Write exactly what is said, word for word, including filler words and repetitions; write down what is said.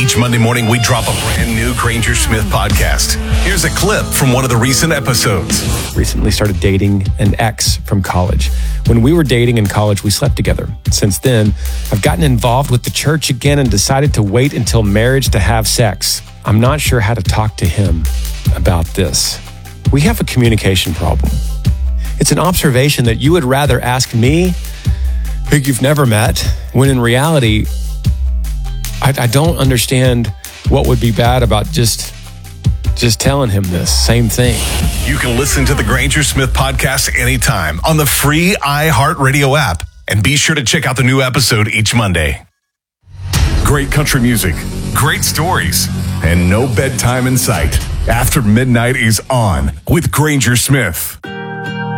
Each Monday morning, we drop a brand new Granger Smith podcast. Here's a clip from one of the recent episodes. Recently started dating an ex from college. When we were dating in college, we slept together. Since then, I've gotten involved with the church again and decided to wait until marriage to have sex. I'm not sure how to talk to him about this. We have a communication problem. It's an observation that you would rather ask me, who you've never met, when in reality, I, I don't understand what would be bad about just, just telling him this same thing. You can listen to the Granger Smith podcast anytime on the free iHeartRadio app. And be sure to check out the new episode each Monday. Great country music, great stories, and no bedtime in sight. After Midnight is on with Granger Smith.